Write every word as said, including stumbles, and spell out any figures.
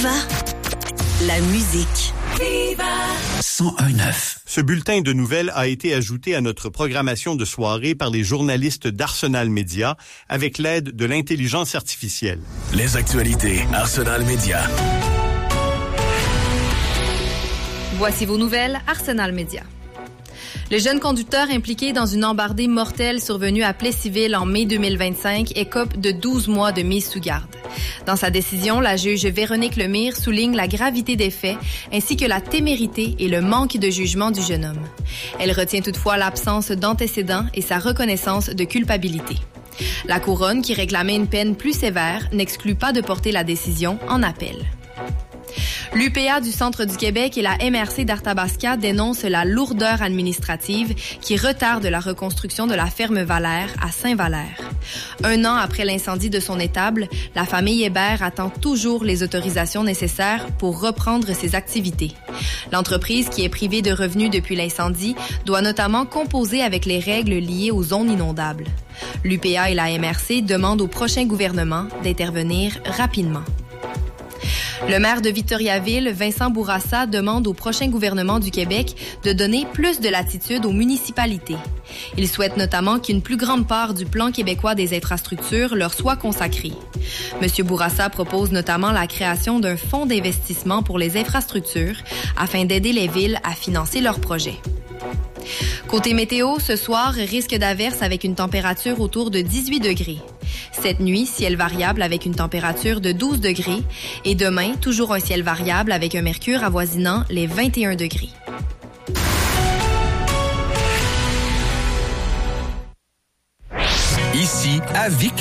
Viva la musique. Viva cent un neuf. Ce bulletin de nouvelles a été ajouté à notre programmation de soirée par les journalistes d'Arsenal Média avec l'aide de l'intelligence artificielle. Les actualités Arsenal Média. Voici vos nouvelles Arsenal Média. Le jeune conducteur impliqué dans une embardée mortelle survenue à Plessisville en mai deux mille vingt-cinq écope de douze mois de mise sous garde. Dans sa décision, la juge Véronique Lemire souligne la gravité des faits ainsi que la témérité et le manque de jugement du jeune homme. Elle retient toutefois l'absence d'antécédents et sa reconnaissance de culpabilité. La couronne, qui réclamait une peine plus sévère, n'exclut pas de porter la décision en appel. L'U P A du Centre du Québec et la M R C d'Arthabasca dénoncent la lourdeur administrative qui retarde la reconstruction de la ferme Valère à Saint-Valère. Un an après l'incendie de son étable, la famille Hébert attend toujours les autorisations nécessaires pour reprendre ses activités. L'entreprise, qui est privée de revenus depuis l'incendie, doit notamment composer avec les règles liées aux zones inondables. L'U P A et la M R C demandent au prochain gouvernement d'intervenir rapidement. Le maire de Victoriaville, Vincent Bourassa, demande au prochain gouvernement du Québec de donner plus de latitude aux municipalités. Il souhaite notamment qu'une plus grande part du plan québécois des infrastructures leur soit consacrée. M. Bourassa propose notamment la création d'un fonds d'investissement pour les infrastructures afin d'aider les villes à financer leurs projets. Côté météo, ce soir, risque d'averse avec une température autour de dix-huit degrés. Cette nuit, ciel variable avec une température de douze degrés. Et demain, toujours un ciel variable avec un mercure avoisinant les vingt et un degrés. Ici, à Vic.